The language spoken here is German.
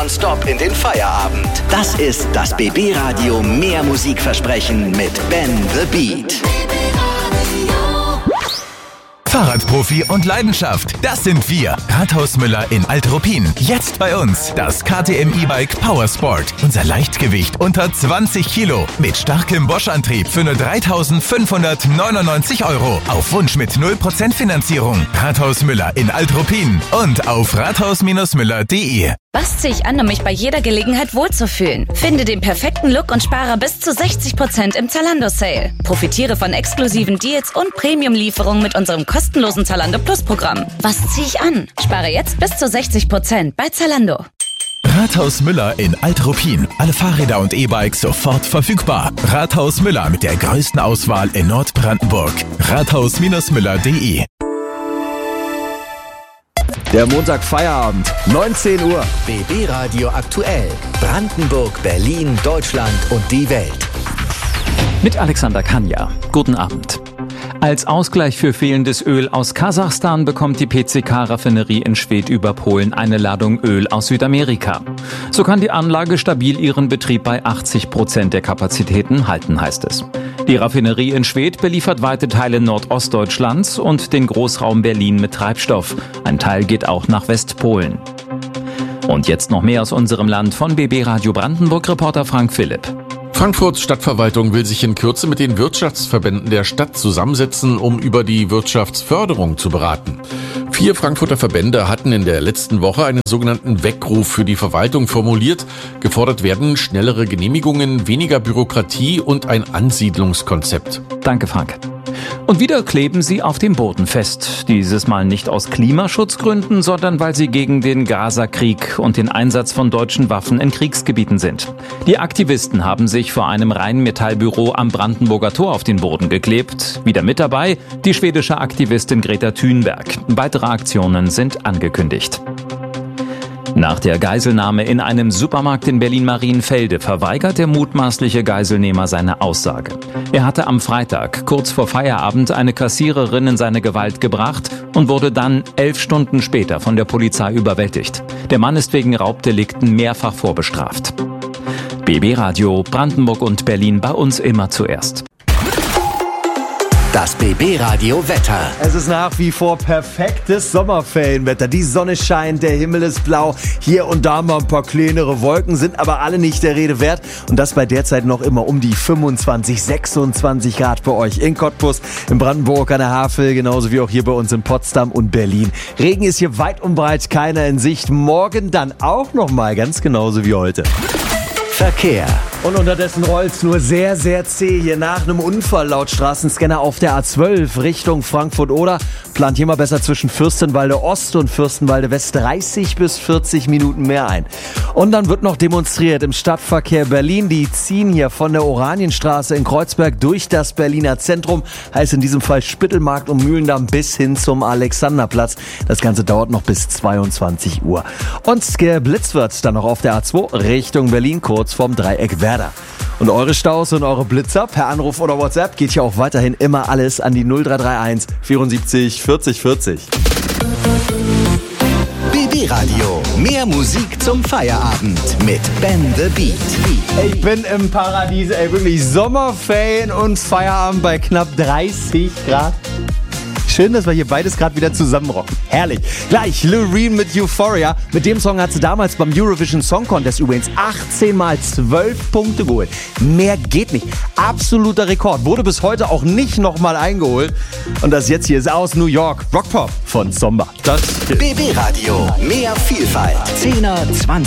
nonstop in den Feierabend. Das ist das BB Radio Mehr Musikversprechen mit Ben the Beat. Fahrradprofi und Leidenschaft, das sind wir. Rathaus Müller in Alt-Ruppin. Jetzt bei uns das KTM E-Bike Powersport. Unser Leichtgewicht unter 20 Kilo. Mit starkem Bosch-Antrieb für nur 3.599 €. Auf Wunsch mit 0% Finanzierung. Rathaus Müller in Alt-Ruppin und auf rathaus-müller.de. Was ziehe ich an, um mich bei jeder Gelegenheit wohlzufühlen? Finde den perfekten Look und spare bis zu 60% im Zalando-Sale. Profitiere von exklusiven Deals und Premium-Lieferungen mit unserem kostenlosen Zalando Plus-Programm. Was ziehe ich an? Spare jetzt bis zu 60% bei Zalando. Rathaus Müller in Alt-Ruppin. Alle Fahrräder und E-Bikes sofort verfügbar. Rathaus Müller mit der größten Auswahl in Nordbrandenburg. rathaus-müller.de. Der Montag Feierabend, 19 Uhr. BB Radio aktuell. Brandenburg, Berlin, Deutschland und die Welt. Mit Alexander Kanja. Guten Abend. Als Ausgleich für fehlendes Öl aus Kasachstan bekommt die PCK-Raffinerie in Schwedt über Polen eine Ladung Öl aus Südamerika. So kann die Anlage stabil ihren Betrieb bei 80% der Kapazitäten halten, heißt es. Die Raffinerie in Schwedt beliefert weite Teile Nordostdeutschlands und den Großraum Berlin mit Treibstoff. Ein Teil geht auch nach Westpolen. Und jetzt noch mehr aus unserem Land von BB Radio Brandenburg-Reporter Frank Philipp. Frankfurts Stadtverwaltung will sich in Kürze mit den Wirtschaftsverbänden der Stadt zusammensetzen, um über die Wirtschaftsförderung zu beraten. 4 Frankfurter Verbände hatten in der letzten Woche einen sogenannten Weckruf für die Verwaltung formuliert. Gefordert werden schnellere Genehmigungen, weniger Bürokratie und ein Ansiedlungskonzept. Danke, Frank. Und wieder kleben sie auf dem Boden fest. Dieses Mal nicht aus Klimaschutzgründen, sondern weil sie gegen den Gaza-Krieg und den Einsatz von deutschen Waffen in Kriegsgebieten sind. Die Aktivisten haben sich vor einem Rheinmetallbüro am Brandenburger Tor auf den Boden geklebt. Wieder mit dabei die schwedische Aktivistin Greta Thunberg. Weitere Aktionen sind angekündigt. Nach der Geiselnahme in einem Supermarkt in Berlin-Marienfelde verweigert der mutmaßliche Geiselnehmer seine Aussage. Er hatte am Freitag, kurz vor Feierabend, eine Kassiererin in seine Gewalt gebracht und wurde dann 11 Stunden später von der Polizei überwältigt. Der Mann ist wegen Raubdelikten mehrfach vorbestraft. BB Radio, Brandenburg und Berlin, bei uns immer zuerst. Das BB Radio Wetter. Es ist nach wie vor perfektes Sommerferienwetter. Die Sonne scheint, der Himmel ist blau. Hier und da mal ein paar kleinere Wolken, sind aber alle nicht der Rede wert. Und das bei derzeit noch immer um die 25, 26 Grad bei euch in Cottbus, in Brandenburg an der Havel, genauso wie auch hier bei uns in Potsdam und Berlin. Regen ist hier weit und breit keiner in Sicht. Morgen dann auch nochmal, ganz genauso wie heute. Verkehr. Und unterdessen rollt's nur sehr, sehr zäh hier nach einem Unfall laut Straßenscanner auf der A12 Richtung Frankfurt-Oder. Plant hier mal besser zwischen Fürstenwalde Ost und Fürstenwalde West 30 bis 40 Minuten mehr ein. Und dann wird noch demonstriert im Stadtverkehr Berlin. Die ziehen hier von der Oranienstraße in Kreuzberg durch das Berliner Zentrum. Heißt in diesem Fall Spittelmarkt und Mühlendamm bis hin zum Alexanderplatz. Das Ganze dauert noch bis 22 Uhr. Und geblitzt wird dann noch auf der A2 Richtung Berlin, kurz vorm Dreieck Werder. Und eure Staus und eure Blitzer per Anruf oder WhatsApp geht ja auch weiterhin immer alles an die 0331 74 40 40. BB Radio. Mehr Musik zum Feierabend mit Ben the Beat. Ich bin im Paradies, wirklich Sommerferien und Feierabend bei knapp 30 Grad. Schön, dass wir hier beides gerade wieder zusammenrocken. Herrlich. Gleich Loreen mit Euphoria. Mit dem Song hat sie damals beim Eurovision Song Contest übrigens 18 mal 12 Punkte geholt. Mehr geht nicht. Absoluter Rekord. Wurde bis heute auch nicht nochmal eingeholt. Und das jetzt hier ist aus New York. Rockpop von Zomba. Das BB Radio. Mehr Vielfalt. 10er, 20er.